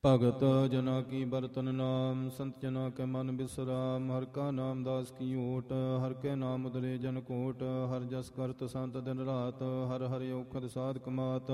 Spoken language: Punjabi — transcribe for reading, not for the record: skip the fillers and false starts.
ਭਗਤ ਜਨਾ ਕੀ ਬਰਤਨ ਨਾਮ, ਸੰਤ ਜਨਾ ਕੇ ਮਨ ਬਿਸਰਾਮ। ਹਰ ਕਾ ਨਾਮ ਦਾਸ ਕੀ ਓਟ, ਹਰ ਕੇ ਨਾਮ ਉਦਰੇ ਜਨ ਕੋਟ। ਹਰ ਜਸ ਕਰਤ ਸੰਤ ਦਿਨ ਰਾਤ, ਹਰ ਹਰਿ ਔਖਦ ਸਾਧ ਕਮਾਤ।